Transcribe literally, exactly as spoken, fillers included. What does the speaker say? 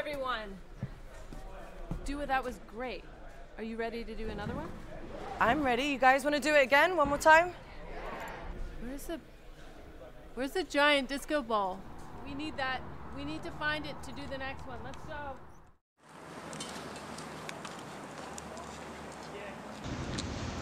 everyone. Dua, that was great. Are you ready to do another one? I'm ready. You guys want to do it again? One more time? Where's the... Where's the giant disco ball? We need that. We need to find it to do the next one. Let's go.